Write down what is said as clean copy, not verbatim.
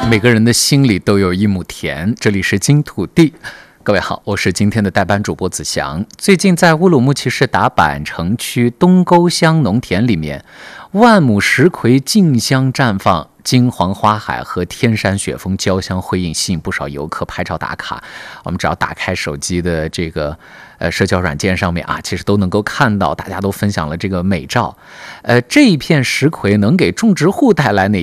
每个人的心里都有一亩田，这里是金土地。各位好，我是今天的代班主播子祥。最近在乌鲁木齐市达坂城区东沟乡农田里面，万亩石葵竞相绽放，金黄花海和天山雪峰交相辉映，吸引不少游客拍照打卡。我们只要打开手机的这个社交软件上面啊，其实都能够看到大家都分享了这个美照。这一片石葵能给种植户带来哪